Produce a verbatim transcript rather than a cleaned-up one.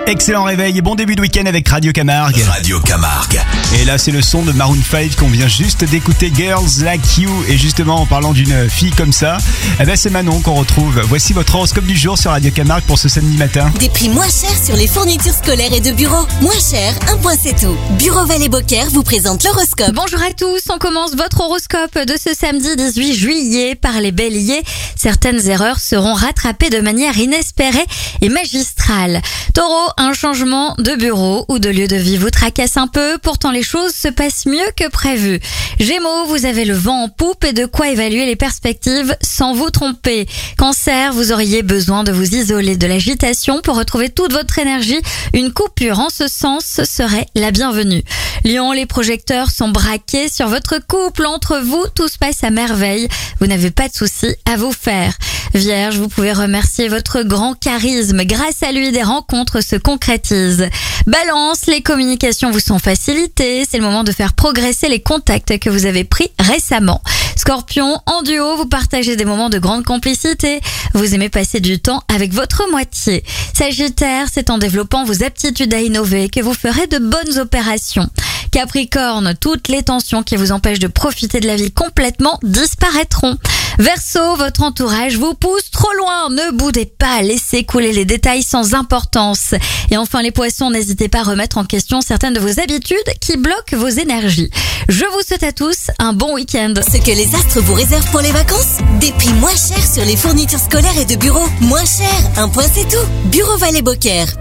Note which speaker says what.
Speaker 1: Excellent réveil et bon début de week-end avec Radio Camargue.
Speaker 2: Radio Camargue.
Speaker 1: Et là, c'est le son de Maroon cinq qu'on vient juste d'écouter, Girls Like You. Et justement, en parlant d'une fille comme ça, eh ben c'est Manon qu'on retrouve. Voici votre horoscope du jour sur Radio Camargue pour ce samedi matin.
Speaker 3: Des prix moins chers sur les fournitures scolaires et de bureau. Moins cher, un point c'est tout. Bureau Vallée Beaucaire vous présente l'horoscope.
Speaker 4: Bonjour à tous, on commence votre horoscope de ce samedi dix-huit juillet par les béliers. Certaines erreurs seront rattrapées de manière inespérée et magistrale. Taureau, un changement de bureau ou de lieu de vie vous tracasse un peu, pourtant les choses se passent mieux que prévu. Gémeaux, vous avez le vent en poupe et de quoi évaluer les perspectives sans vous tromper. Cancer, vous auriez besoin de vous isoler de l'agitation pour retrouver toute votre énergie. Une coupure en ce sens serait la bienvenue. Lion, les projecteurs sont braqués sur votre couple. Entre vous, tout se passe à merveille. Vous n'avez pas de soucis à vous faire. Vierge, vous pouvez remercier votre grand charisme. Grâce à lui, des rencontres se concrétisent. Balance, les communications vous sont facilitées. C'est le moment de faire progresser les contacts que vous avez pris récemment. Scorpion, en duo, vous partagez des moments de grande complicité. Vous aimez passer du temps avec votre moitié. Sagittaire, c'est en développant vos aptitudes à innover que vous ferez de bonnes opérations. Capricorne, toutes les tensions qui vous empêchent de profiter de la vie complètement disparaîtront. Verseau, votre entourage vous pousse trop loin. Ne boudez pas, laissez couler les détails sans importance. Et enfin les poissons, n'hésitez pas à remettre en question certaines de vos habitudes qui bloquent vos énergies. Je vous souhaite à tous un bon week-end.
Speaker 3: Ce que les astres vous réservent pour les vacances, des prix moins chers sur les fournitures scolaires et de bureau. Moins cher, un point c'est tout. Bureau Vallée Beaucaire.